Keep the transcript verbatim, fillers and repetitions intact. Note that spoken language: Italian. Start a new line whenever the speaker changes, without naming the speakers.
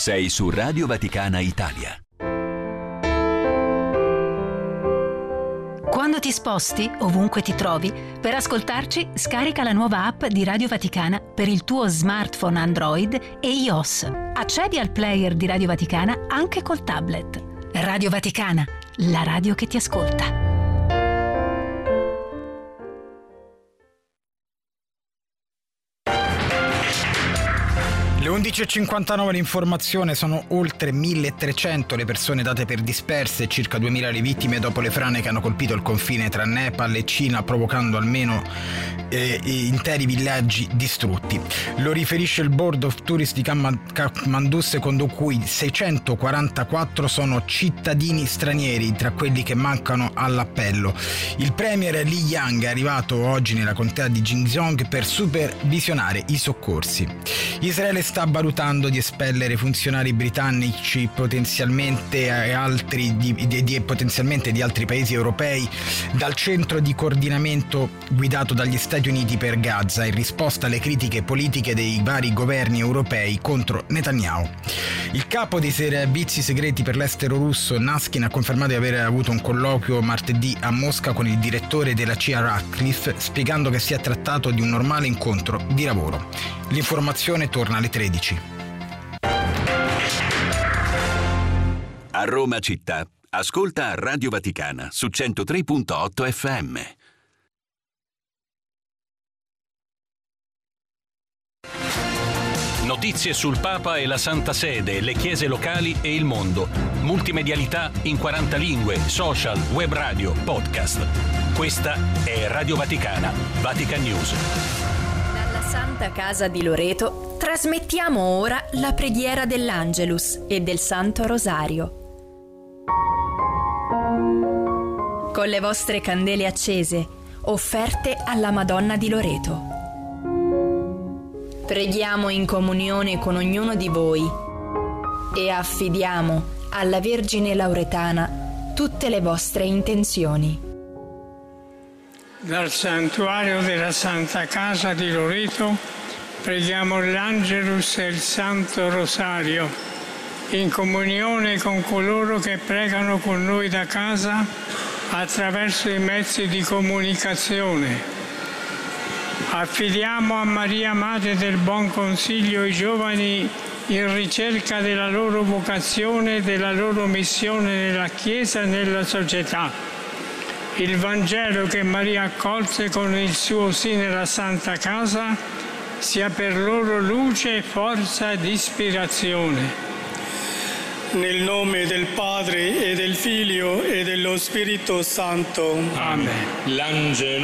Sei su Radio Vaticana Italia.
Quando ti sposti, ovunque ti trovi, per ascoltarci scarica la nuova app di Radio Vaticana per il tuo smartphone Android e iOS. Accedi al player di Radio Vaticana anche col tablet. Radio Vaticana, la radio che ti ascolta.
Le undici e cinquantanove l'informazione, sono oltre milletrecento le persone date per disperse e circa duemila le vittime dopo le frane che hanno colpito il confine tra Nepal e Cina, provocando almeno eh, interi villaggi distrutti. Lo riferisce il Board of Tourists di Kathmandu, secondo cui seicentoquarantaquattro sono cittadini stranieri tra quelli che mancano all'appello. Il premier Li Yang è arrivato oggi nella contea di Xinjiang per supervisionare i soccorsi. Israele sta valutando di espellere funzionari britannici potenzialmente e altri di, di, di, potenzialmente di altri paesi europei dal centro di coordinamento guidato dagli Stati Uniti per Gaza, in risposta alle critiche politiche dei vari governi europei contro Netanyahu. Il capo dei servizi segreti per l'estero russo Naskin ha confermato di aver avuto un colloquio martedì a Mosca con il direttore della C I A Ratcliffe, spiegando che si è trattato di un normale incontro di lavoro. L'informazione torna alle tredici.
A Roma città, ascolta Radio Vaticana su centotré virgola otto F M.
Notizie sul Papa e la Santa Sede, le chiese locali e il mondo. Multimedialità in quaranta lingue, social, web radio, podcast. Questa è Radio Vaticana, Vatican News.
Dalla Santa Casa di Loreto trasmettiamo ora la preghiera dell'Angelus e del Santo Rosario. Con le vostre candele accese, offerte alla Madonna di Loreto. Preghiamo in comunione con ognuno di voi e affidiamo alla Vergine Lauretana tutte le vostre intenzioni.
Dal santuario della Santa Casa di Loreto preghiamo l'Angelus e il Santo Rosario in comunione con coloro che pregano con noi da casa attraverso i mezzi di comunicazione. Affidiamo a Maria Madre del Buon Consiglio i giovani in ricerca della loro vocazione e della loro missione nella Chiesa e nella società. Il Vangelo che Maria accolse con il suo sì nella Santa Casa sia per loro luce e forza ed ispirazione.
Nel nome del Padre e del Figlio e dello Spirito Santo.
Amen.
L'angelo